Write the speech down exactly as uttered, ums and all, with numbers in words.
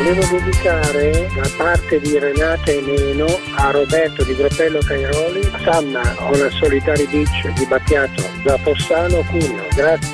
Volevo dedicare da parte di Renata e Neno a Roberto di Gropello Cairoli, Samma on a Solitary Beach di Battiato, da Fossano Cuneo. Grazie.